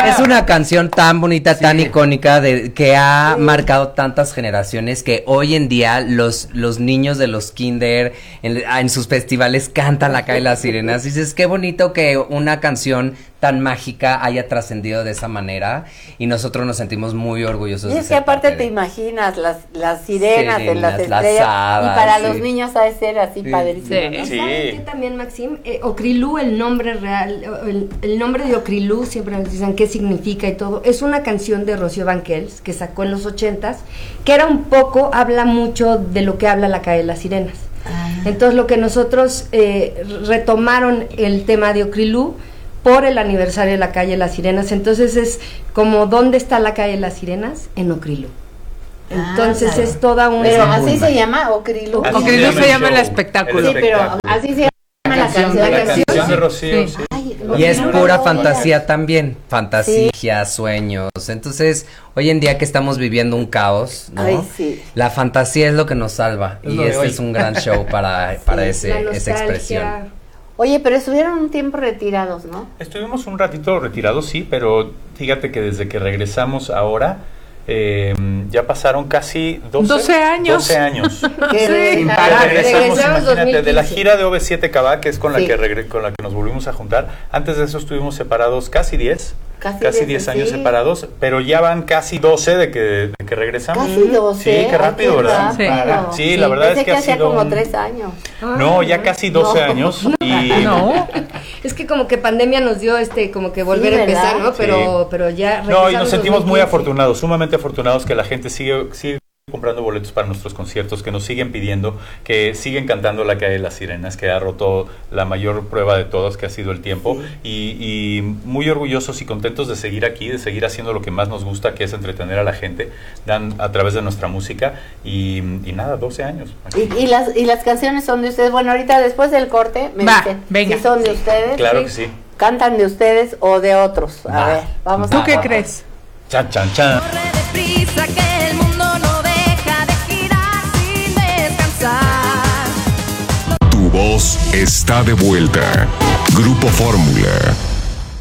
Es una canción tan bonita, tan icónica, que ha marcado tantas generaciones, que hoy en día los niños de los kinder en sus festivales cantan La calle de las sirenas. Y dices, qué bonito que una canción tan mágica haya trascendido de esa manera, y nosotros nos sentimos muy orgullosos. Y es que aparte te imaginas las sirenas en las estrellas, hadas, y para los niños ha de ser así padrísimo, ¿no? ¿Sabes qué también, Maxim? Ocrilú, el nombre real, el nombre de Ocrilú, siempre nos dicen qué significa y todo, es una canción de Rocío Banquels que sacó en los 80s, que era un poco, habla mucho de lo que habla La calle de las sirenas. Entonces lo que nosotros retomaron el tema de Ocrilú por el aniversario de La calle de las sirenas. Entonces es como, ¿dónde está La calle de las sirenas? En Ocrilú. Entonces claro. Es toda una... Pero así se llama Ocrilú. Ocrilú se llama el espectáculo. Sí, pero así se llama la canción. La canción de Rocío, sí. Ay, Y es pura no, fantasía también, fantasía, sueños. Entonces, hoy en día que estamos viviendo un caos, ¿no? Ay, sí. La fantasía es lo que nos salva, Es y lo de este hoy. es un gran show para esa expresión. Oye, pero estuvieron un tiempo retirados, ¿no? Estuvimos un ratito retirados, sí, pero fíjate que desde que regresamos ahora, ya pasaron casi 12 años. 12 años. Que Regresamos, imagínate, 2015. de la gira de OV7 Cabá, que es con la Sí. con la que nos volvimos a juntar. Antes de eso estuvimos separados casi 10. Casi 10 años sí. separados, pero ya van casi 12 de que regresamos. Casi 12. Sí, qué rápido, Ay, qué ¿verdad? rápido. Sí, la verdad Pensé es que que ha hacía sido como un- 3 años. No, ya casi 12 años. Y No. Es que como que pandemia nos dio como que volver Sí, a empezar, ¿verdad? ¿no? Pero ya No, y regresamos nos sentimos muy 2015. afortunados, sumamente afortunados, que la gente sigue comprando boletos para nuestros conciertos, que nos siguen pidiendo, que siguen cantando La calle de las sirenas, que ha roto la mayor prueba de todas, que ha sido el tiempo, y muy orgullosos y contentos de seguir aquí, de seguir haciendo lo que más nos gusta, que es entretener a la gente a través de nuestra música, y nada, 12 años. Y las canciones son de ustedes. Bueno, ahorita después del corte me Va, dicen venga. si son de ustedes. Claro que sí. ¿Cantan de ustedes o de otros? A Va. ver, vamos ¿Tú a qué crees? Chan, chan, chan. Corre deprisa que el mundo no deja de girar sin descansar. Tu voz está de vuelta. Grupo Fórmula.